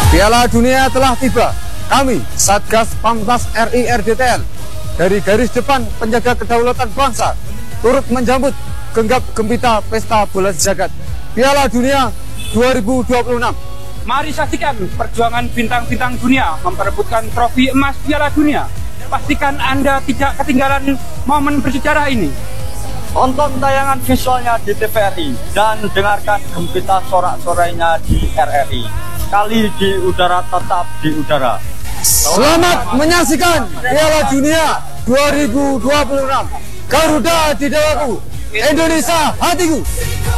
Piala Dunia telah tiba. Kami, Satgas Pamtas RI RDTL, dari garis depan penjaga kedaulatan bangsa, turut menjambut genggam gempita pesta bola jagat Piala Dunia 2026. Mari saksikan perjuangan bintang-bintang dunia memperebutkan trofi emas Piala Dunia. Pastikan Anda tidak ketinggalan momen bersejarah ini. Tonton tayangan visualnya di TVRI dan dengarkan gempita sorak-sorainya di RRI. Sekali di udara tetap di udara. Selamat menyaksikan Piala Dunia 2026. Garuda di dalamku, Indonesia hatiku.